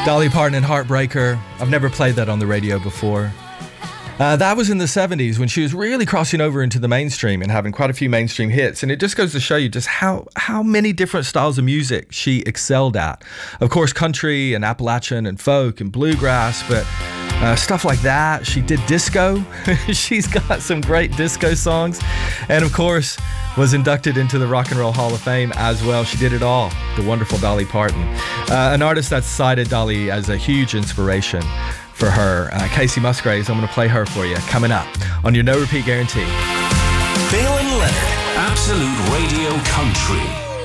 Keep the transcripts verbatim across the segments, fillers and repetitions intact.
Dolly Parton and Heartbreaker. I've never played that on the radio before. Uh, that was in the seventies when she was really crossing over into the mainstream and having quite a few mainstream hits. And it just goes to show you just how, how many different styles of music she excelled at. Of course, country and Appalachian and folk and bluegrass, but uh, stuff like that. She did disco. She's got some great disco songs. And of course, was inducted into the Rock and Roll Hall of Fame as well. She did it all, the wonderful Dolly Parton. Uh, an artist that's cited Dolly as a huge inspiration for her. Uh, Casey Musgraves, I'm going to play her for you coming up on your No Repeat Guarantee. Bill and Leonard, Absolute Radio Country.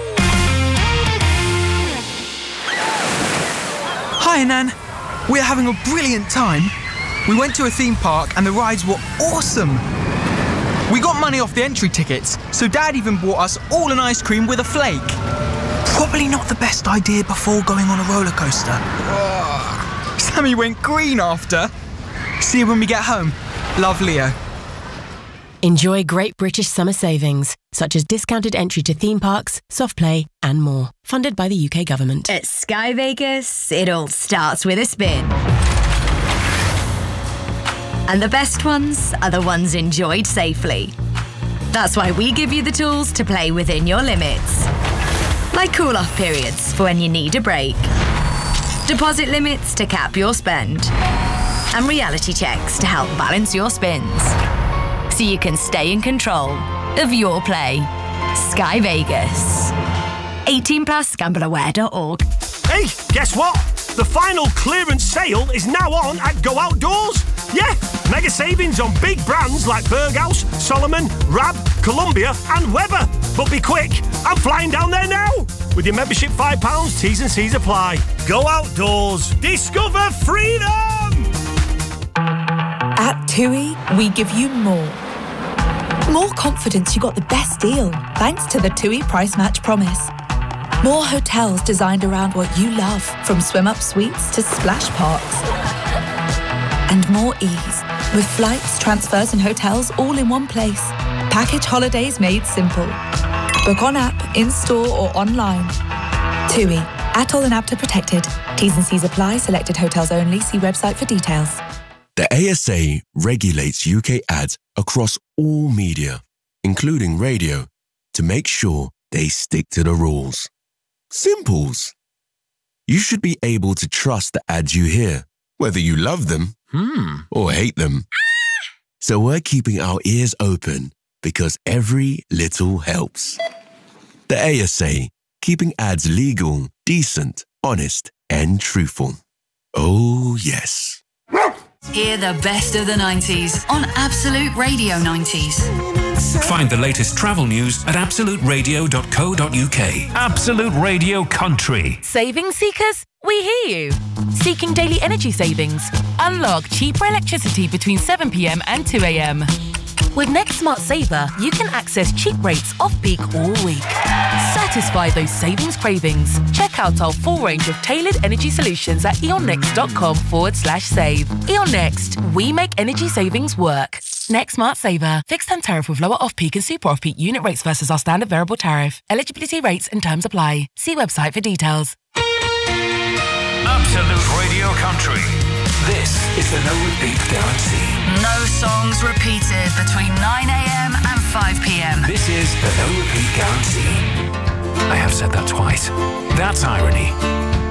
Hi, Nan. We're having a brilliant time. We went to a theme park and the rides were awesome. We got money off the entry tickets, so Dad even bought us all an ice cream with a flake. Probably not the best idea before going on a roller coaster. Sammy went green after. See you when we get home. Love, Leo. Enjoy great British summer savings, such as discounted entry to theme parks, soft play, and more. Funded by the U K government. At Sky Vegas, it all starts with a spin. And the best ones are the ones enjoyed safely. That's why we give you the tools to play within your limits. Like cool-off periods for when you need a break. Deposit limits to cap your spend. And reality checks to help balance your spins. So you can stay in control of your play. Sky Vegas. eighteen plus, gamble aware dot org. Hey, guess what? The final clearance sale is now on at Go Outdoors. Yeah, mega savings on big brands like Berghaus, Solomon, Rab, Columbia and Weber. But be quick, I'm flying down there now. With your membership five pounds, T's and C's apply. Go Outdoors. Discover freedom! At TUI, we give you more. More confidence you got the best deal, thanks to the TUI Price Match Promise. More hotels designed around what you love, from swim-up suites to splash parks. And more ease, with flights, transfers and hotels all in one place. Package holidays made simple. Book on app, in-store or online. TUI, Atoll and APTA protected. T's and C's apply, selected hotels only. See website for details. The A S A regulates U K ads across all media, including radio, to make sure they stick to the rules. Simples. You should be able to trust the ads you hear, whether you love them hmm. or hate them. So we're keeping our ears open because every little helps. The A S A, keeping ads legal, decent, honest, and truthful. Oh, yes. Hear the best of the nineties on Absolute Radio nineties. Find the latest travel news at absolute radio dot co dot uk. Absolute Radio Country. Savings seekers, we hear you. Seeking daily energy savings? Unlock cheaper electricity between seven p.m. and two a.m. With Next Smart Saver, you can access cheap rates off-peak all week. Satisfy those savings cravings. Check out our full range of tailored energy solutions at eonnext.com forward slash save. Eon Next, we make energy savings work. Next Smart Saver. Fixed term tariff with lower off-peak and super off-peak unit rates versus our standard variable tariff. Eligibility rates and terms apply. See website for details. Absolute Radio Country. This is the No Repeat Guarantee. No songs repeated between nine a.m. and five p.m. This is the No Repeat Guarantee. I have said that twice. That's irony.